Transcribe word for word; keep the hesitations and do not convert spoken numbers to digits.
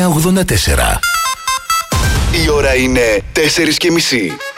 ογδόντα τέσσερα. Η ώρα είναι τέσσερις και μισή.